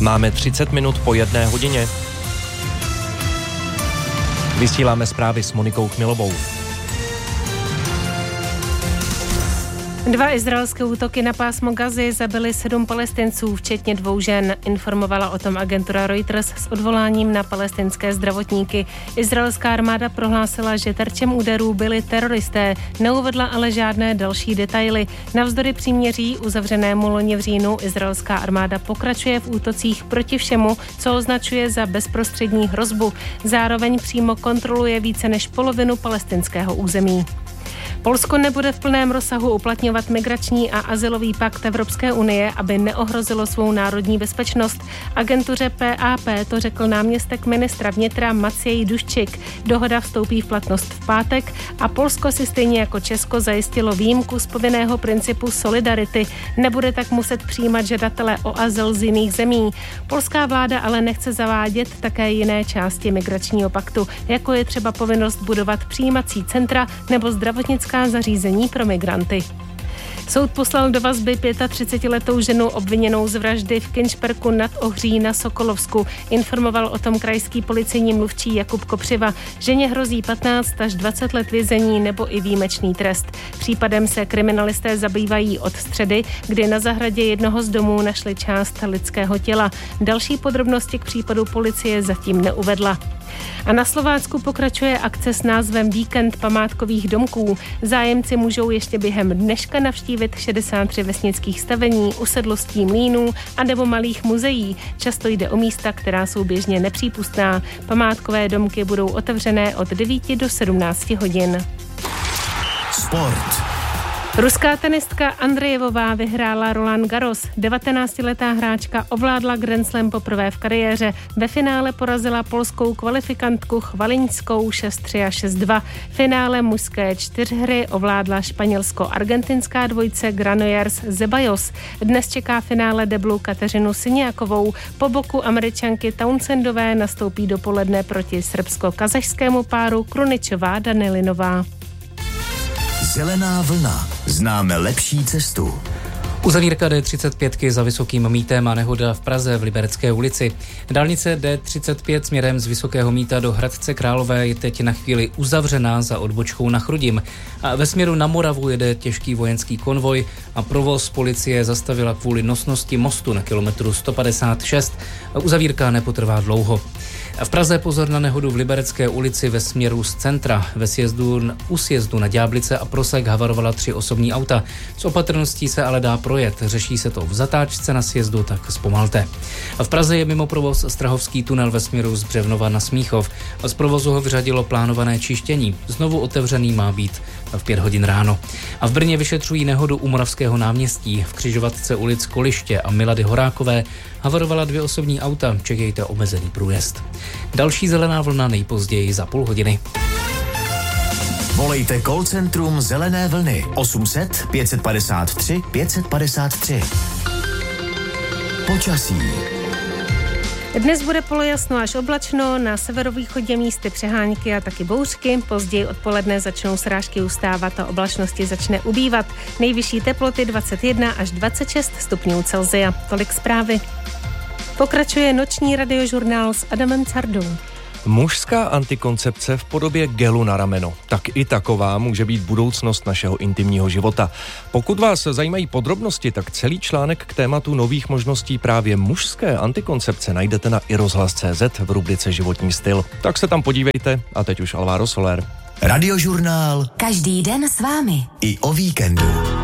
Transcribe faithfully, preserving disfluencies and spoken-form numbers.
Máme třicet minut po jedné hodině. Vysíláme zprávy s Monikou Chmilovou. Dva izraelské útoky na pásmo Gazy zabily sedm Palestinců, včetně dvou žen. Informovala o tom agentura Reuters s odvoláním na palestinské zdravotníky. Izraelská armáda prohlásila, že terčem úderů byli teroristé, neuvedla ale žádné další detaily. Navzdory příměří uzavřenému loni v říjnu izraelská armáda pokračuje v útocích proti všemu, co označuje za bezprostřední hrozbu. Zároveň přímo kontroluje více než polovinu palestinského území. Polsko nebude v plném rozsahu uplatňovat migrační a azylový pakt Evropské unie, aby neohrozilo svou národní bezpečnost. Agentuře P A P to řekl náměstek ministra vnitra Maciej Duščik. Dohoda vstoupí v platnost v pátek a Polsko si stejně jako Česko zajistilo výjimku z povinného principu solidarity. Nebude tak muset přijímat žadatele o azyl z jiných zemí. Polská vláda ale nechce zavádět také jiné části migračního paktu, jako je třeba povinnost budovat přijímací centra nebo zdravotnická zařízení pro migranty. Soud poslal do vazby třicetiletou ženu obviněnou z vraždy v Kynšperku nad Ohří na Sokolovsku. Informoval o tom krajský policejní mluvčí Jakub Kopřiva. Ženě hrozí patnáct až dvacet let vězení nebo i výjimečný trest. Případem se kriminalisté zabývají od středy, kdy na zahradě jednoho z domů našli část lidského těla. Další podrobnosti k případu policie zatím neuvedla. A na Slovácku pokračuje akce s názvem Víkend památkových domků. Zájemci můžou ještě během dneška navštívit šedesát tři vesnických stavení, usedlostí mlýnů a nebo malých muzeí. Často jde o místa, která jsou běžně nepřípustná. Památkové domky budou otevřené od devíti do sedmnácti hodin. Sport. Ruská tenistka Andrejevová vyhrála Roland Garros. devatenáctiletá hráčka ovládla Grand Slam poprvé v kariéře. Ve finále porazila polskou kvalifikantku Chvaliňskou šest tři a šest dva. V finále mužské čtyřhry ovládla španělsko-argentinská dvojice Granollers Zeballos. Dnes čeká finále deblu Kateřinu Siniakovou. Po boku Američanky Townsendové nastoupí dopoledne proti srbsko-kazašskému páru Kruničová Danilinová. Zelená vlna. Známe lepší cestu. Uzavírka D třicet pět za Vysokým Mýtem a nehoda v Praze v Liberecké ulici. Dálnice D třicet pět směrem z Vysokého Mýta do Hradce Králové je teď na chvíli uzavřená za odbočkou na Chrudim. A ve směru na Moravu jede těžký vojenský konvoj a provoz policie zastavila kvůli nosnosti mostu na kilometru sto padesát šest. Uzavírka nepotrvá dlouho. V Praze pozor na nehodu v Liberecké ulici ve směru z centra. Ve sjezdu, u sjezdu na Ďáblice a Prosek havarovala tři osobní auta. S opatrností se ale dá projet. Řeší se to v zatáčce na sjezdu, tak zpomalte. A v Praze je mimo provoz Strahovský tunel ve směru z Břevnova na Smíchov. A z provozu ho vyřadilo plánované čištění. Znovu otevřený má být v pět hodin ráno. A v Brně vyšetřují nehodu u Moravského náměstí. V křižovatce ulic Koliště a Milady Horákové havarovala dvě osobní auta. Čekejte omezený průjezd. Další zelená vlna nejpozději za půl hodiny. Volejte call centrum Zelené vlny osm set pět padesát tři pět padesát tři. Počasí. Dnes bude polojasno až oblačno, na severovýchodě místy přehánky a taky bouřky. Později odpoledne začnou srážky ustávat a oblačnosti začne ubývat. Nejvyšší teploty dvacet jedna až dvacet šest stupňů Celsia. Tolik zprávy. Pokračuje noční radiožurnál s Adamem Cardou. Mužská antikoncepce v podobě gelu na rameno. Tak i taková může být budoucnost našeho intimního života. Pokud vás zajímají podrobnosti, tak celý článek k tématu nových možností právě mužské antikoncepce najdete na i rozhlas tečka cé zet v rubrice Životní styl. Tak se tam podívejte a teď už Alvaro Soler. Radiožurnál. Každý den s vámi. I o víkendu.